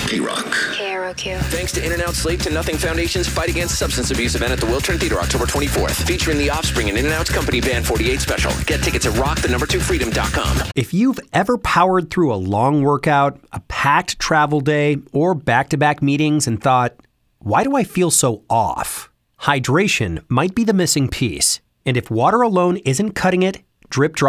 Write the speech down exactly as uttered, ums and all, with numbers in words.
T-Rock. K R O Q. Thanks to In-N-Out Slate to Nothing Foundation's Fight Against Substance Abuse event at the Wiltern Theater October twenty-fourth. Featuring The Offspring and In-N-Out's company Band forty-eight special. Get tickets at rock the number two freedom dot com. If you've ever powered through a long workout, a packed travel day, or back-to-back meetings and thought, why do I feel so off? Hydration might be the missing piece. And if water alone isn't cutting it, Drip Drop